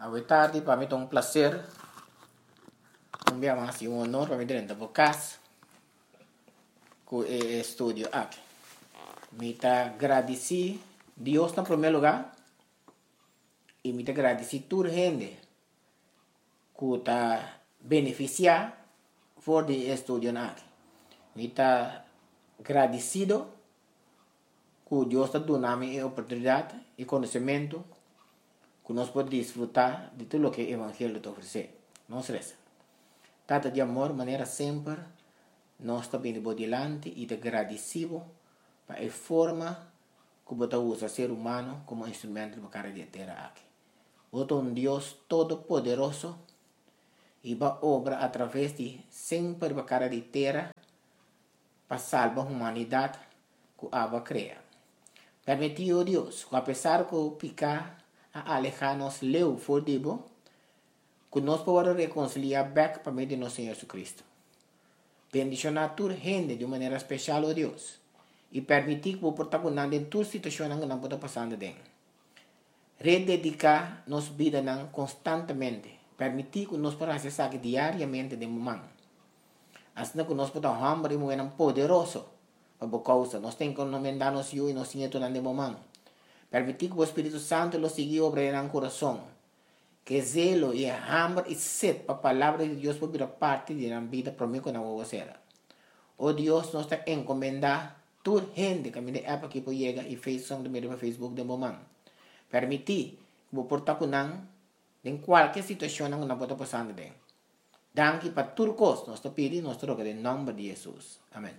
Hoy tarde para mí es un placer, un día más y un honor para mí tener en podcast con el estudio aquí. Me agradeci Dios en primer lugar y me agradeci toda gente que está beneficiada por el estudio aquí. Me agradecido que Dios está dando la oportunidad y conocimiento que nos podemos disfrutar de todo lo que el Evangelio te ofrece. No se trata de amor, manera siempre, nós está vindo por delante e te agradecido para a forma que você usa ser humano como instrumento para a terra aqui. Você é um Deus todo-poderoso e vai obra através de sempre para a terra para salvar a humanidade que a cria. Permitiu Deus que apesar que o picar a alejar-nos leu for dibo, que nós podemos reconciliar back para meio de nosso Senhor Jesus Cristo. Bendicionar toda gente de maneira especial, oh Deus, e permitir que o protagonista em toda situação que não pode passar dentro. Rededicar nossa vida constantemente, permitir que nós podamos acessar diariamente de momento. Assim que nós podemos hambre e poderoso para a causa, nós temos que encomendar-nos e nós temos de momento. Permitir que o Espírito Santo lo siga obrando en el corazón. Que zelo y hambre y sed para la palabra de Dios por vida parte de la vida para mí con la vocera. Oh Dios, nos está encomendando toda gente que me de época que llega y Facebook de momento. Permitir que o portar con en cualquier situación que no pueda pasar de. Danke para todo cosa, nos está pidiendo, nos roga en nombre de Jesús. Amén.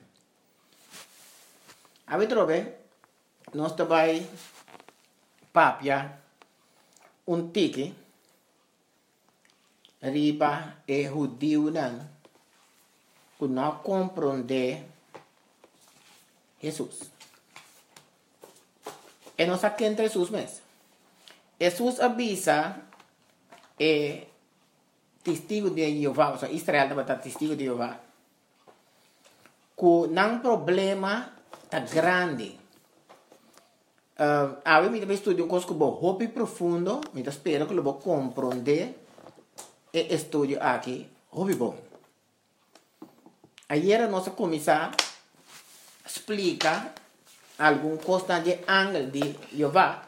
A ver, nos está papia un tiki riba e judío que não compreende Jesus. E não sabe quem é Jesus mesmo. Jesus avisa testigo de Jeová, ou seja, Israel estava testigo de Jeová, que não problema tá grande. Agora me estudio um coisa que vou hobby profundo, me espero que eu vou compreender e estudio aqui, hobby bom. Ayer a nossa comissão explica alguma coisa de ángel de Jeová.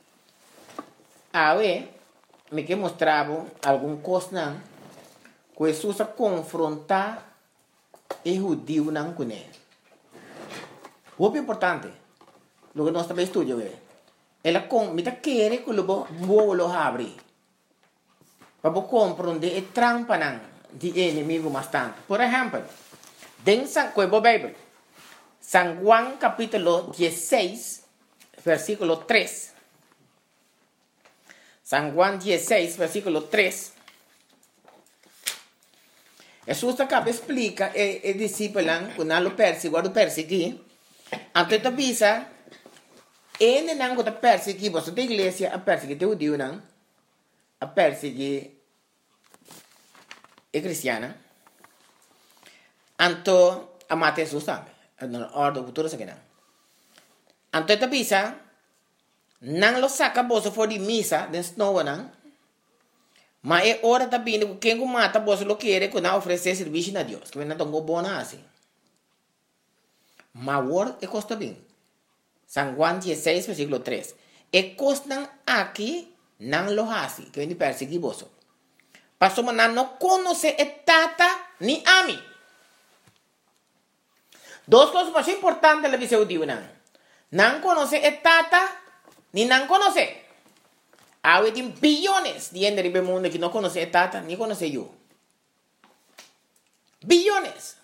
Agora me que mostrava alguma coisa que Jesus a confrontar o judeu com ele. Hobby importante. Lo que nós também estudamos ela me quer que lo abrir para compreender a trampa de inimigo bastante. Por exemplo, dentro da Bíblia, San Juan capítulo 16, versículo 3. San Juan 16, versículo 3. Jesus acaba explica e discípulo que não lo persegui, antes avisa ele não está perseguindo você da igreja a perseguir o judeu não a perseguir a cristiana anto a matar Jesus também na ordem futura se que não anto está bisa não lo saca bolsa for de missa den snow não mas é hora tá vindo quem que mata bolsa lo quer que não oferecer serviço a Deus que não tão bom assim mas word é costa bem San Juan 16, versículo 3. E costan aqui não lo hace, que vem de perseguir você. Pastor, mas não conhece a tata ni a mim. Duas coisas mais importantes na visão de Deus. Não conhece a tata, ni não conhece. Há bilhões de gente no mundo que não conhece a tata, ni conhece eu. Bilhões.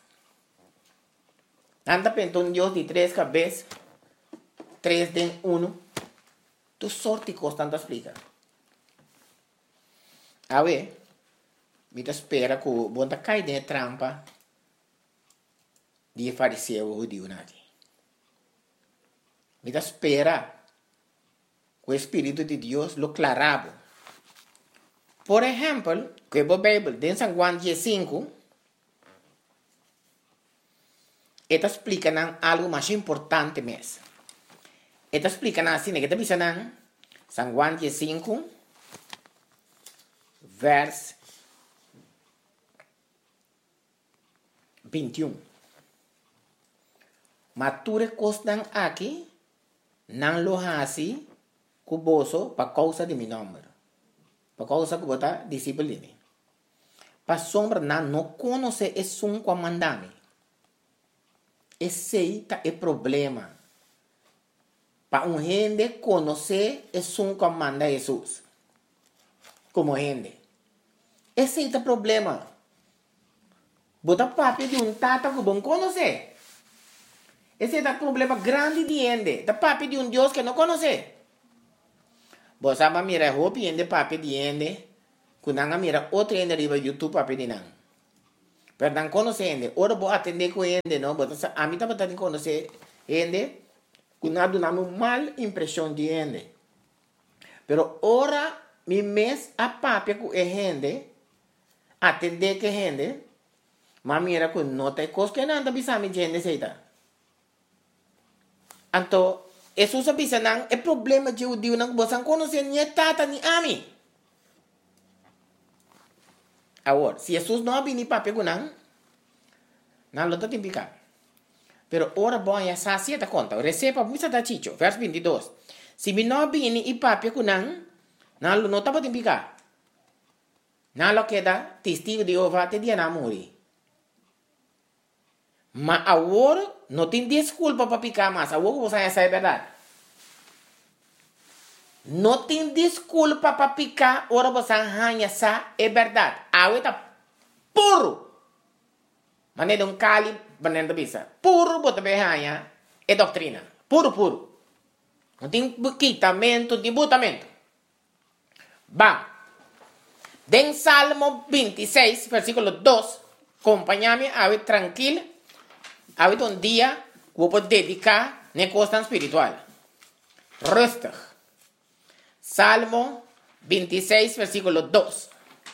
Anda pensando Deus de 3 cabeças. 3 de 1, tu sorte constante explica. A ver, me espera que o bom cai de trampa de fariseu judeu aqui. Me espera que o Espírito de Deus lo clarava. Por exemplo, que a Bíblia, em San Juan 15, ela explica algo mais importante mesmo. Esta explica assim, que está pensando San Juan 15, vers 21. Mature costan aqui, não lo hasi, cuboso, para causa de meu nome. Para causa que bota disciplina. Para sombra, não conhece é um comandame. Esse é o problema. Para gente conhecer é um comanda Jesus. Como gente. Esse é o problema. Bota papo de tata que bom conhecer. Esse é o problema grande de gente. Da papo de Deus que não conhece. Você vai mirar roupa e gente papo de gente. Quando você mira outro gente riba YouTube papo de não. Pero não conhece gente. Ora vou atender com gente, não. A mim também tem que conhecer gente. Quando dá uma mal impressão de gente. Pero ora, mi mes a papo com gente. Atender com gente. Mas mira que não tem coisa que não anda bisando de gente seita. Então, Jesus avisa não é problema de judeu não você não conhece nem tata nem ami. Agora, se Jesus não abrir papo com não lo tem que picar. Pero ora bom ya sacia ta conta. Receba muita da chicho, verso 22. Se me não abrir e papo com não lo não tá para picar. Não lo queda testigo de Jeová te dia na morrer. Mas agora não tem desculpa para picar mais. Agora você já sabe a verdade. Não tem desculpa para picar. Agora você já sabe a verdade. Agora está puro. Mas não é um cali, mas não é bisa. Puro, você vai ganhar. É doutrina. Puro, puro. Não tem quitamento, não tem botamento. Vamos. Den Salmo 26, versículo 2. Acompanha-me, agora tranquilo. Ahorita un día voy a dedicar a cosa espiritual. Rustig. Salmo 26, versículo 2.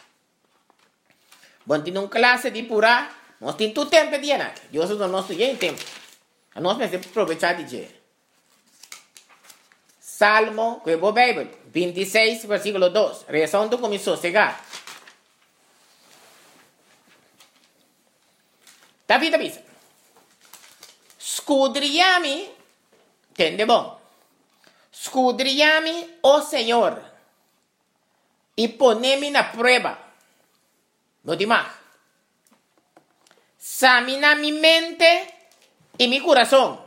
Bueno, tiene una clase de pura. No tiene tu tiempo de llenar. Yo no estoy en tiempo. No me hace aprovechar de llenar. Salmo, que voy a Bible, 26, versículo 2. Rezando con mi sosegar. David avisa. Scudriami, entende bom? Scudriami, oh Senhor, e ponemi na prueba. No demás. Examina mi mente y mi corazón.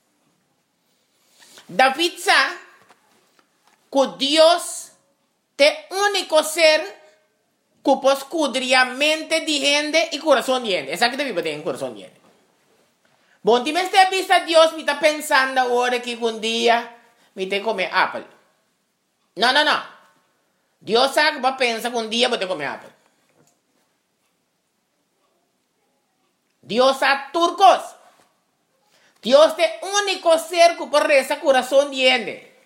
David sabe que Dios es el único ser que puede escudriar mente de gente y corazón de gente. Esa que debe tener corazón de gente. Bom, me está vista Dios, me está pensando ahora que un día me tengo que comer apple. No. Dios sabe que va a pensar que un día voy a comer apple. Dios sabe turcos. Dios es el único ser que puede rezar corazón de gente.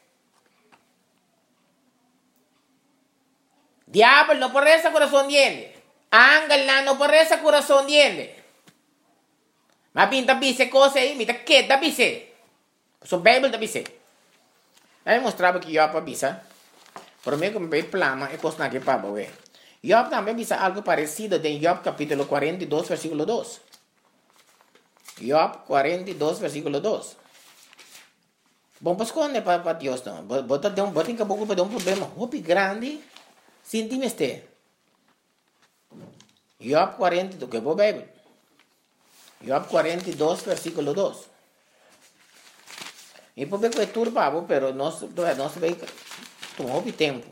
Diablo no puede rezar corazón de gente. Ángel no puede rezar corazón de gente. Mas pinta bise coisa aí, me tá que da bise. So Bible da bise. Aí mostrava que Job bisa. Por mim como bem plama é coisa que para boa. Job também bisa algo parecido em Job capítulo 42 versículo 2. Job 42 versículo 2. Bom, pues quando para Deus não. Bota tem que pouco para um problema muito grande. Sintime este. Job 42 que boa Bible. Job 42, versículo 2. E por bem que é turbado, pero nós vai tomar tempo.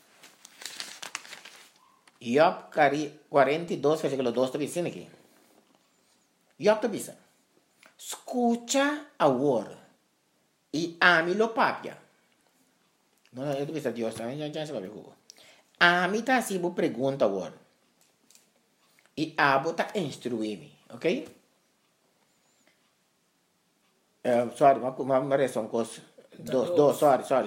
Job 42, versículo 2 está dizendo aqui. Job está dizendo, escucha agora e ame-lo papia. Não, eu estou dizendo, Deus, já se vai ver. Ame está assim, vou perguntar agora. E abo está instruir-me, ok? Sorry, ma reason cos dos,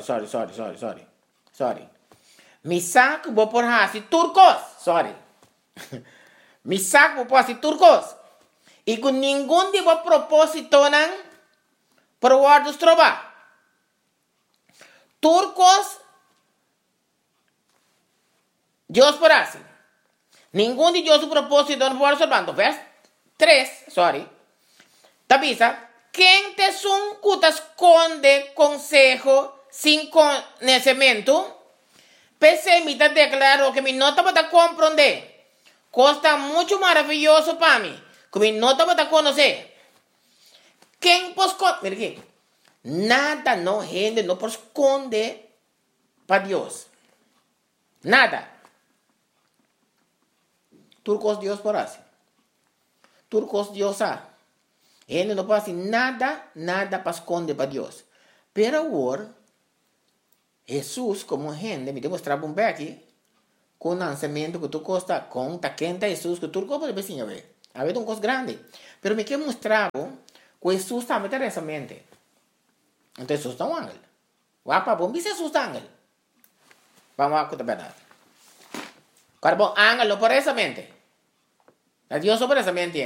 sorry. Misak bo por hasi turcos, sorry. Misak bo por hasi turcos. E com nenhum de bo propósito nan por guardos trova. Turcos Dios por así. Ningún de Dios su propósito no puede salvando. Vers 3, sorry. Tabisa, ¿quién te son cutas esconde consejo sin conocimiento? Pese me declaró que mi nota para comprender. Costa mucho maravilloso para mí. Que mi nota para conocer. ¿Quién pues mira aquí. Nada no gente no por esconde para Dios. Nada. Turcos Dios por así. Turcos Dios a. Gente no puede hacer nada para esconder para Dios. Pero ahora, Jesús como gente me demostraba un aquí con lanzamiento que tú costa con taquenta Jesús que tú como de vecino ver. A ver un cos grande. Pero me quiere mostrar que Jesús está metiendo esa mente. Entonces Jesús está un ángel. Guapa, bom dice Jesús está ángel. Vamos a contar verdad. Cuando ángel no por esa mente. Dios sobre esa mente.